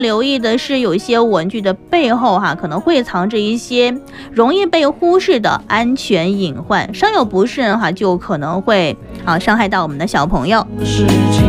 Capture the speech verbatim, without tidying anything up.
留意的是，有一些文具的背后哈、啊，可能会藏着一些容易被忽视的安全隐患，稍有不慎哈、啊，就可能会啊伤害到我们的小朋友。